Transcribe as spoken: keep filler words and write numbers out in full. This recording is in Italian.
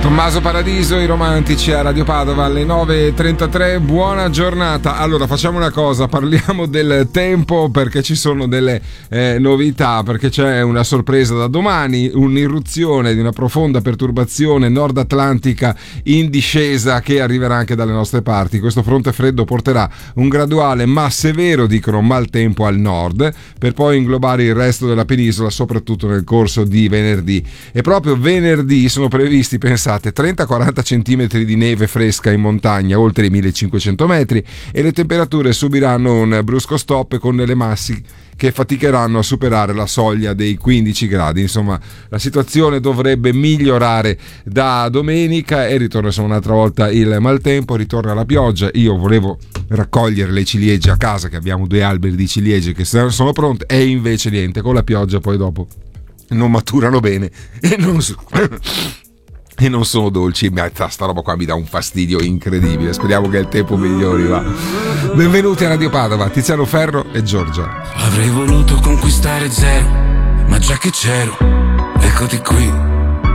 Tommaso Paradiso, i romantici a Radio Padova alle nove e trentatré, buona giornata. Allora facciamo una cosa, parliamo del tempo perché ci sono delle eh, novità, perché c'è una sorpresa da domani, un'irruzione di una profonda perturbazione nord atlantica in discesa che arriverà anche dalle nostre parti. Questo fronte freddo porterà un graduale ma severo, dicono, maltempo al nord, per poi inglobare il resto della penisola, soprattutto nel corso di venerdì. E proprio venerdì sono previsti, pensate, trenta quaranta centimetri di neve fresca in montagna oltre i millecinquecento metri, e le temperature subiranno un brusco stop con le massi che faticheranno a superare la soglia dei quindici gradi. Insomma, la situazione dovrebbe migliorare da domenica e ritorna insomma un'altra volta il maltempo, ritorna la pioggia. Io volevo raccogliere le ciliegie a casa, che abbiamo due alberi di ciliegie che sono pronte, e invece niente, con la pioggia poi dopo non maturano bene e non so... e non sono dolci. Sta roba qua mi dà un fastidio incredibile. Speriamo che il tempo migliori, va. Benvenuti a Radio Padova, Tiziano Ferro e Giorgia. Avrei voluto conquistare zero, ma già che c'ero, eccoti qui.